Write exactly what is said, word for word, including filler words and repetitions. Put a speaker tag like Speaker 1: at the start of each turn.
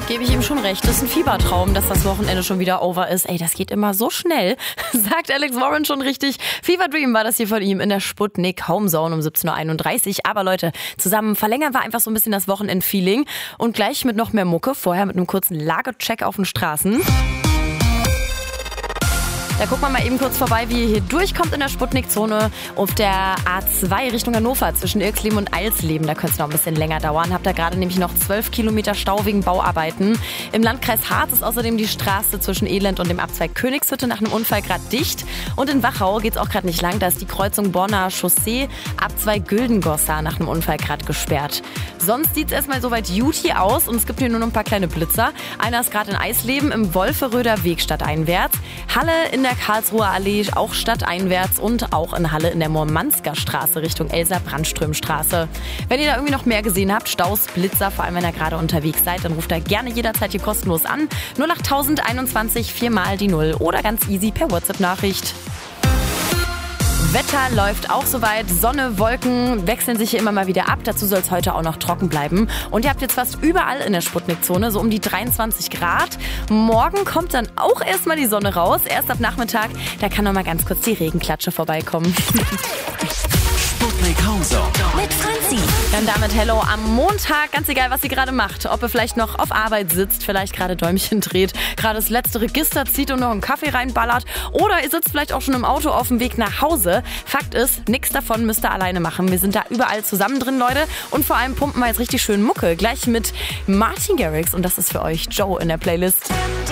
Speaker 1: Gebe ich ihm schon recht. Das ist ein Fiebertraum, dass das Wochenende schon wieder over ist. Ey, das geht immer so schnell, sagt Alex Warren schon richtig. Fever Dream war das hier von ihm in der Sputnik Homezone um siebzehn Uhr einunddreißig. Aber Leute, zusammen verlängern wir einfach so ein bisschen das Wochenend-Feeling. Und gleich mit noch mehr Mucke. Vorher mit einem kurzen Lagecheck auf den Straßen. Da guckt man mal eben kurz vorbei, wie ihr hier durchkommt in der Sputnik-Zone auf der A zwei Richtung Hannover zwischen Ilksleben und Eilsleben. Da könnte es noch ein bisschen länger dauern. Habt da gerade nämlich noch zwölf Kilometer Stau wegen Bauarbeiten. Im Landkreis Harz ist außerdem die Straße zwischen Elend und dem Abzweig Königshütte nach einem Unfall gerade dicht. Und in Wachau geht es auch gerade nicht lang. Da ist die Kreuzung Bonner Chaussee, Abzweig Güldengossa nach einem Unfall gerade gesperrt. Sonst sieht es erstmal soweit gut hier aus und es gibt hier nur noch ein paar kleine Blitzer. Einer ist gerade in Eisleben im Wolferöder Weg stadteinwärts. Halle in der Karlsruher Allee auch stadteinwärts und auch in Halle in der Mormansker Straße Richtung Elsa-Brandström-Straße. Wenn ihr da irgendwie noch mehr gesehen habt, Staus, Blitzer, vor allem wenn ihr gerade unterwegs seid, dann ruft da gerne jederzeit hier kostenlos an. null acht einundzwanzig viermal die Null oder ganz easy per WhatsApp-Nachricht. Wetter läuft auch soweit. Sonne, Wolken wechseln sich hier immer mal wieder ab. Dazu soll es heute auch noch trocken bleiben. Und ihr habt jetzt fast überall in der Sputnik-Zone so um die dreiundzwanzig Grad. Morgen kommt dann auch erstmal die Sonne raus. Erst ab Nachmittag, da kann noch mal ganz kurz die Regenklatsche vorbeikommen.
Speaker 2: Sputnik Homezone
Speaker 1: mit Franzi. Dann damit Hello am Montag. Ganz egal, was ihr gerade macht. Ob ihr vielleicht noch auf Arbeit sitzt, vielleicht gerade Däumchen dreht, gerade das letzte Register zieht und noch einen Kaffee reinballert. Oder ihr sitzt vielleicht auch schon im Auto auf dem Weg nach Hause. Fakt ist, nichts davon müsst ihr alleine machen. Wir sind da überall zusammen drin, Leute. Und vor allem pumpen wir jetzt richtig schön Mucke. Gleich mit Martin Garrix. Und das ist für euch Joe in der Playlist.